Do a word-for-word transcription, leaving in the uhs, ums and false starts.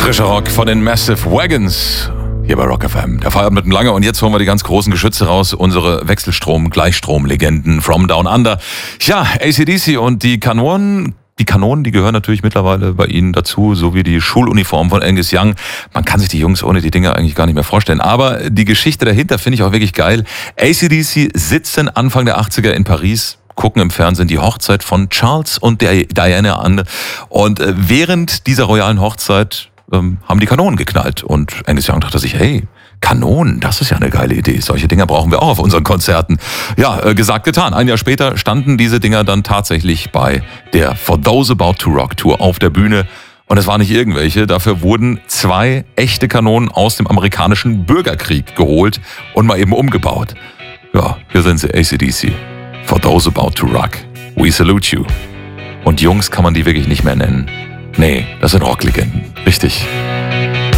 Frischer Rock von den Massive Wagons. Hier bei Rock F M. Der Feierabend mit dem Lange. Und jetzt holen wir die ganz großen Geschütze raus. Unsere Wechselstrom-Gleichstrom-Legenden from Down Under. Ja, A C D C und die Kanonen. Die Kanonen, die gehören natürlich mittlerweile bei Ihnen dazu, so wie die Schuluniform von Angus Young. Man kann sich die Jungs ohne die Dinger eigentlich gar nicht mehr vorstellen. Aber die Geschichte dahinter finde ich auch wirklich geil. A C D C sitzen Anfang der achtziger in Paris, gucken im Fernsehen die Hochzeit von Charles und der Diana an. Und während dieser royalen Hochzeit ähm, haben die Kanonen geknallt. Und Angus Young dachte sich, hey, Kanonen, das ist ja eine geile Idee. Solche Dinger brauchen wir auch auf unseren Konzerten. Ja, äh, gesagt, getan. Ein Jahr später standen diese Dinger dann tatsächlich bei der For Those About to Rock Tour auf der Bühne. Und es waren nicht irgendwelche. Dafür wurden zwei echte Kanonen aus dem amerikanischen Bürgerkrieg geholt und mal eben umgebaut. Ja, hier sind sie, A C D C. For Those About to Rock. We salute you. Und Jungs kann man die wirklich nicht mehr nennen. Nee, das sind Rocklegenden. Richtig.